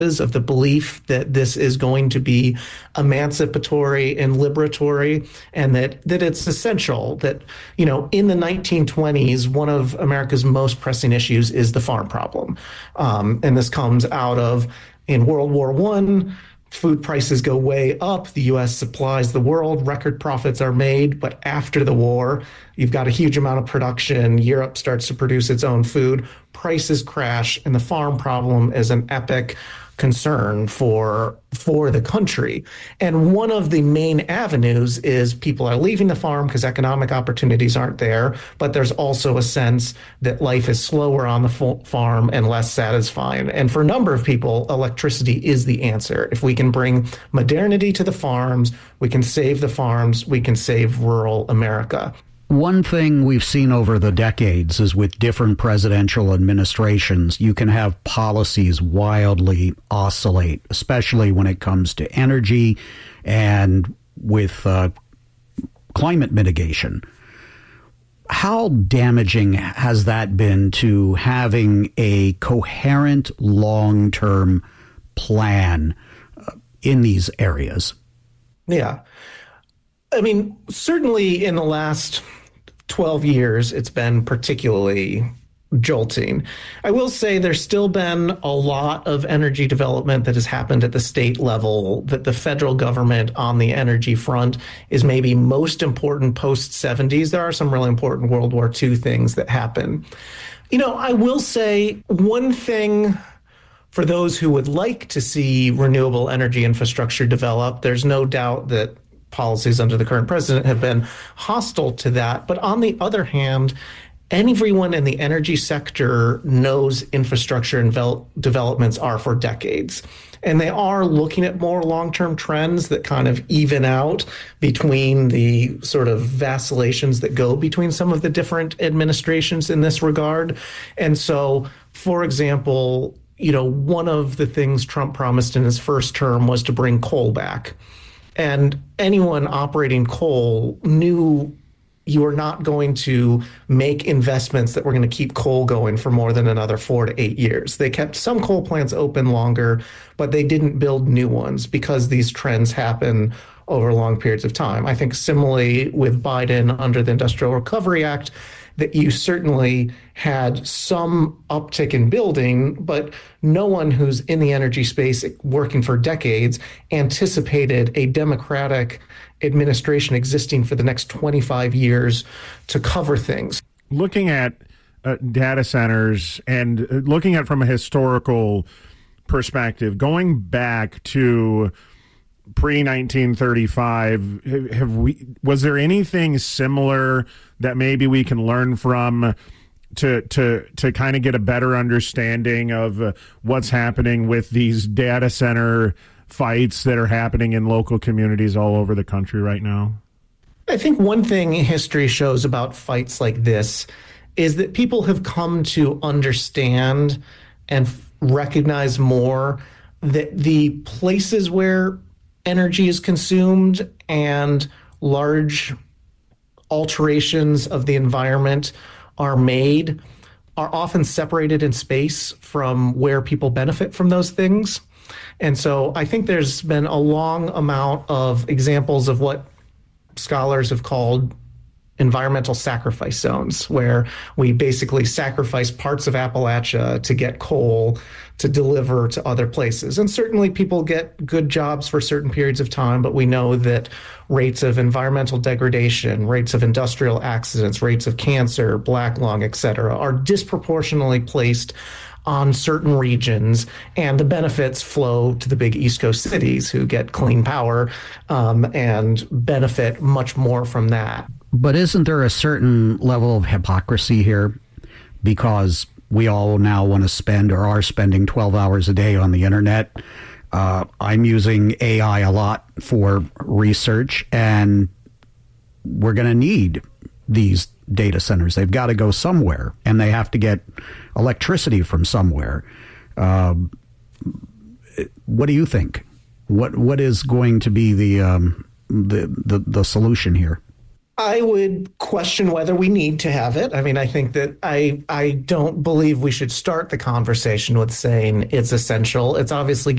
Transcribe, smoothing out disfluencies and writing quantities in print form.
of the belief that this is going to be emancipatory and liberatory, and that it's essential that, in the 1920s, one of America's most pressing issues is the farm problem. And this comes out of, in World War I, food prices go way up. The U.S. supplies the world. Record profits are made. But after the war, you've got a huge amount of production. Europe starts to produce its own food. Prices crash. And the farm problem is an epic concern for the country. And one of the main avenues is people are leaving the farm because economic opportunities aren't there. But there's also a sense that life is slower on the farm and less satisfying. And for a number of people, electricity is the answer. If we can bring modernity to the farms, we can save the farms, we can save rural America. One thing we've seen over the decades is with different presidential administrations, you can have policies wildly oscillate, especially when it comes to energy and with climate mitigation. How damaging has that been to having a coherent long-term plan in these areas? Yeah. I mean, certainly in the last 12 years, it's been particularly jolting. I will say there's still been a lot of energy development that has happened at the state level, that the federal government on the energy front is maybe most important post-70s. There are some really important World War II things that happen. I will say one thing for those who would like to see renewable energy infrastructure develop, there's no doubt that policies under the current president have been hostile to that. But on the other hand, everyone in the energy sector knows infrastructure and developments are for decades. And they are looking at more long-term trends that kind of even out between the sort of vacillations that go between some of the different administrations in this regard. And so, for example, one of the things Trump promised in his first term was to bring coal back. And anyone operating coal knew you are not going to make investments that were going to keep coal going for more than another 4 to 8 years. They kept some coal plants open longer, but they didn't build new ones because these trends happen over long periods of time. I think similarly with Biden under the Industrial Recovery Act, that you certainly had some uptick in building, but no one who's in the energy space working for decades anticipated a Democratic administration existing for the next 25 years to cover things. Looking at data centers and looking at it from a historical perspective, going back to pre-1935, was there anything similar that maybe we can learn from to kind of get a better understanding of what's happening with these data center fights that are happening in local communities all over the country right now? I think one thing history shows about fights like this is that people have come to understand and recognize more that the places where energy is consumed and large alterations of the environment are made are often separated in space from where people benefit from those things. And so I think there's been a long amount of examples of what scholars have called environmental sacrifice zones, where we basically sacrifice parts of Appalachia to get coal to deliver to other places. And certainly people get good jobs for certain periods of time, but we know that rates of environmental degradation, rates of industrial accidents, rates of cancer, black lung, et cetera, are disproportionately placed on certain regions, and the benefits flow to the big East Coast cities who get clean power and benefit much more from that. But isn't there a certain level of hypocrisy here? Because we all now want to spend or are spending 12 hours a day on the internet. I'm using AI a lot for research, and we're going to need these data centers. They've got to go somewhere, and they have to get electricity from somewhere. What do you think? What is going to be the solution here? I would question whether we need to have it. I mean, I think that I don't believe we should start the conversation with saying it's essential. It's obviously